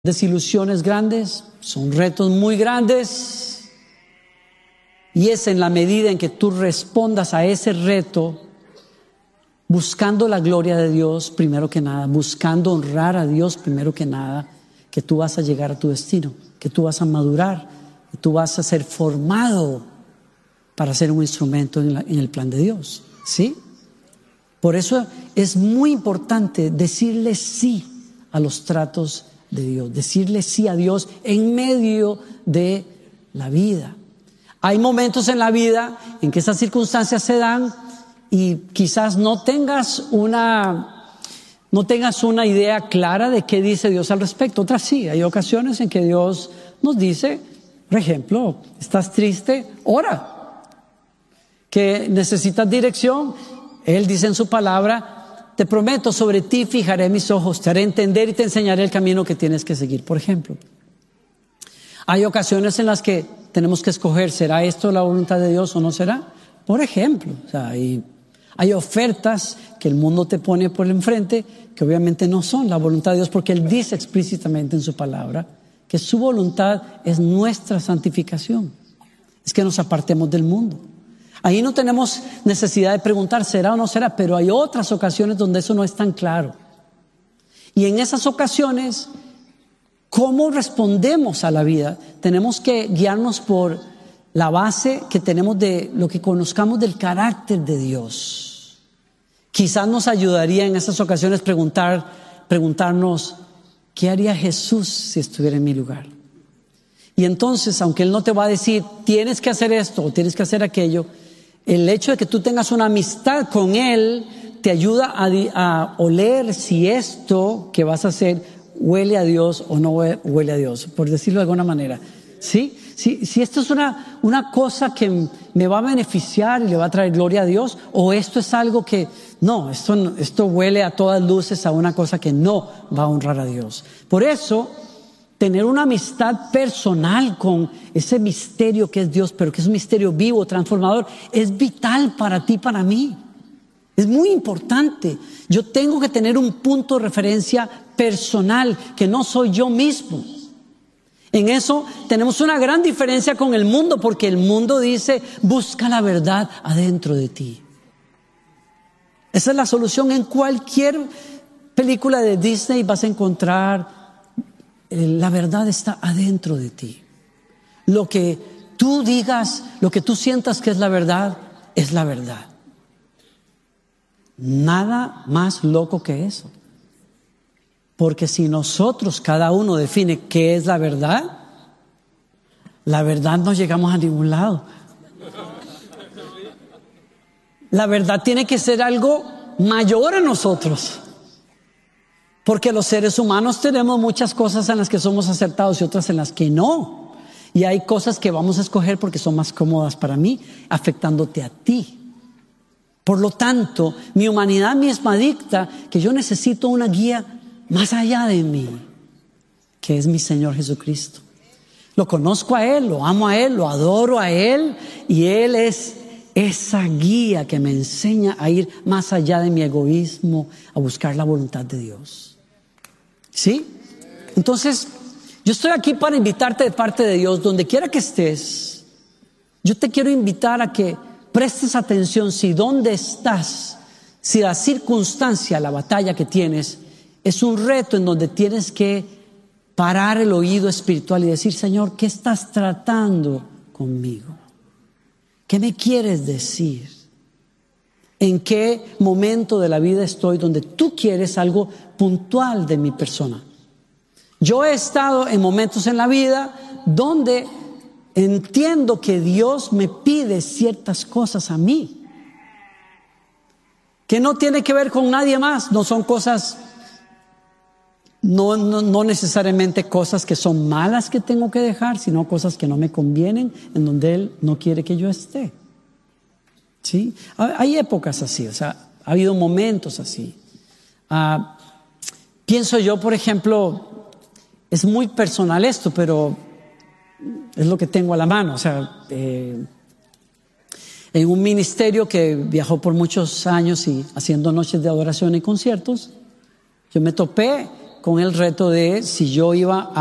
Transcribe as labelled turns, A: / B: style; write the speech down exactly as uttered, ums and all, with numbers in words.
A: desilusiones grandes, son retos muy grandes, y es en la medida en que tú respondas a ese reto buscando la gloria de Dios primero que nada, buscando honrar a Dios primero que nada, que tú vas a llegar a tu destino, que tú vas a madurar, que tú vas a ser formado para ser un instrumento en, la, en el plan de Dios, ¿sí? Por eso es muy importante decirle sí a los tratos de Dios, decirle sí a Dios en medio de la vida. Hay momentos en la vida en que esas circunstancias se dan y quizás no tengas una, no tengas una idea clara de qué dice Dios al respecto. Otras sí, hay ocasiones en que Dios nos dice, por ejemplo, estás triste, ora. Que necesitas dirección, Él dice en su palabra, te prometo, sobre ti fijaré mis ojos, te haré entender y te enseñaré el camino que tienes que seguir, por ejemplo. Hay ocasiones en las que tenemos que escoger, ¿será esto la voluntad de Dios o no será? Por ejemplo, o sea, hay, hay ofertas que el mundo te pone por el enfrente que obviamente no son la voluntad de Dios, porque Él dice explícitamente en su palabra que su voluntad es nuestra santificación, es que nos apartemos del mundo. Ahí no tenemos necesidad de preguntar, ¿será o no será? Pero hay otras ocasiones donde eso no es tan claro. Y en esas ocasiones, ¿cómo respondemos a la vida? Tenemos que guiarnos por la base que tenemos de lo que conozcamos del carácter de Dios. Quizás nos ayudaría en esas ocasiones preguntar, preguntarnos, ¿qué haría Jesús si estuviera en mi lugar? Y entonces, aunque Él no te va a decir, tienes que hacer esto o tienes que hacer aquello, el hecho de que tú tengas una amistad con Él te ayuda a, a oler si esto que vas a hacer huele a Dios o no huele a Dios, por decirlo de alguna manera. ¿Sí? Si, si esto es una, una cosa que me va a beneficiar y le va a traer gloria a Dios, o esto es algo que, no, esto, esto huele a todas luces a una cosa que no va a honrar a Dios. Por eso, tener una amistad personal con ese misterio que es Dios, pero que es un misterio vivo, transformador, es vital para ti, para mí. Es muy importante. Yo tengo que tener un punto de referencia personal, que no soy yo mismo. En eso tenemos una gran diferencia con el mundo, porque el mundo dice, busca la verdad adentro de ti. Esa es la solución. En cualquier película de Disney vas a encontrar, la verdad está adentro de ti. Lo que tú digas, lo que tú sientas que es la verdad, es la verdad. Nada más loco que eso. Porque si nosotros, cada uno define qué es la verdad, la verdad no llegamos a ningún lado. La verdad tiene que ser algo mayor a nosotros. Porque los seres humanos tenemos muchas cosas en las que somos acertados y otras en las que no. Y hay cosas que vamos a escoger porque son más cómodas para mí, afectándote a ti. Por lo tanto, mi humanidad misma dicta que yo necesito una guía más allá de mí, que es mi Señor Jesucristo. Lo conozco a Él, lo amo a Él, lo adoro a Él, y Él es esa guía que me enseña a ir más allá de mi egoísmo, a buscar la voluntad de Dios. ¿Sí? Entonces, yo estoy aquí para invitarte de parte de Dios, donde quiera que estés. Yo te quiero invitar a que prestes atención si dónde estás, si la circunstancia, la batalla que tienes, es un reto en donde tienes que parar el oído espiritual y decir, Señor, ¿qué estás tratando conmigo? ¿Qué me quieres decir? ¿En qué momento de la vida estoy donde tú quieres algo puntual de mi persona? Yo he estado en momentos en la vida donde entiendo que Dios me pide ciertas cosas a mí, que no tiene que ver con nadie más, no son cosas, no, no, no necesariamente cosas que son malas que tengo que dejar, sino cosas que no me convienen, en donde Él no quiere que yo esté. ¿Sí? Hay épocas así, o sea, ha habido momentos así. Uh, pienso yo, por ejemplo, es muy personal esto, pero es lo que tengo a la mano. O sea, eh, en un ministerio que viajó por muchos años y haciendo noches de adoración y conciertos, yo me topé con el reto de si yo iba